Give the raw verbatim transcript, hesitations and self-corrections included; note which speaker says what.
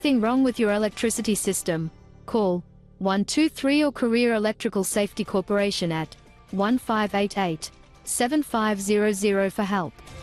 Speaker 1: Thing wrong with your electricity system? Call one two three or Career Electrical Safety Corporation at one five eight eight, seven five zero zero for help.